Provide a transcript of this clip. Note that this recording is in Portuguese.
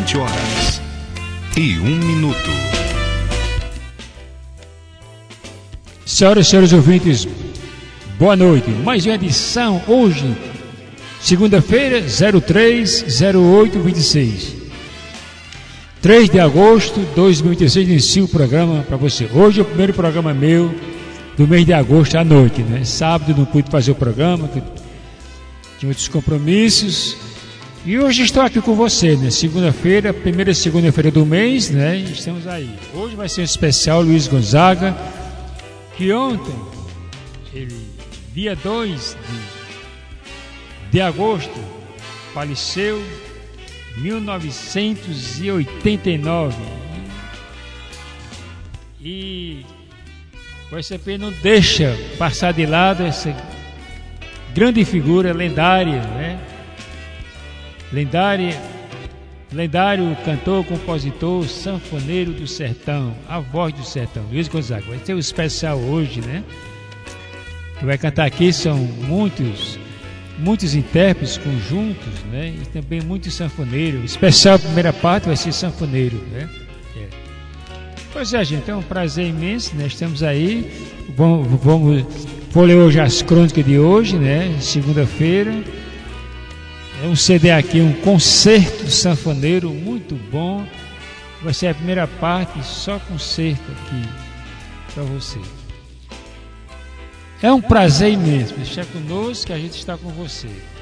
20h01. Senhoras e senhores ouvintes, boa noite. Mais uma edição hoje, segunda-feira, 03/08/26. 3 de agosto de 2026, inicio o programa para você. Hoje é o primeiro programa meu do mês de agosto à noite, né? Sábado não pude fazer o programa, tinha outros compromissos. E hoje estou aqui com você, né? Segunda-feira, primeira segunda-feira do mês, né? Estamos aí. Hoje vai ser um especial Luiz Gonzaga, que ontem, dia 2 de agosto, faleceu, 1989. E o SCP não deixa passar de lado essa grande figura lendária, né? Lendário cantor, compositor, sanfoneiro do sertão, a voz do sertão, Luiz Gonzaga. Vai ter um especial hoje, né? Que vai cantar aqui são muitos intérpretes conjuntos, né? E também muitos sanfoneiros. O especial, a primeira parte vai ser sanfoneiro, né? Pois é, gente, é um prazer imenso, né? Estamos aí. Vou ler hoje as crônicas de hoje, né? Segunda-feira. É um CD aqui, um concerto sanfoneiro muito bom. Vai ser a primeira parte, só concerto aqui para você. É um prazer imenso estar conosco, que a gente está com você.